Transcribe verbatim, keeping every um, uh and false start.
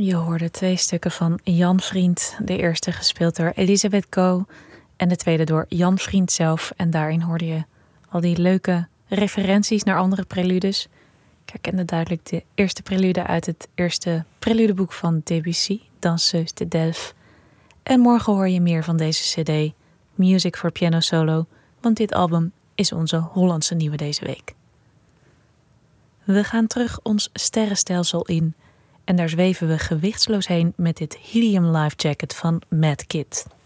Je hoorde twee stukken van Jan Vriend. De eerste gespeeld door Elisabeth Coe en de tweede door Jan Vriend zelf. En daarin hoorde je al die leuke referenties naar andere preludes. Ik herkende duidelijk de eerste prelude uit het eerste preludeboek van Debussy, Danseuse de Delphes. En morgen hoor je meer van deze cd, Music for Piano Solo, want dit album is onze Hollandse nieuwe deze week. We gaan terug ons sterrenstelsel in en daar zweven we gewichtsloos heen met dit Helium Life Jacket van Mad Kid.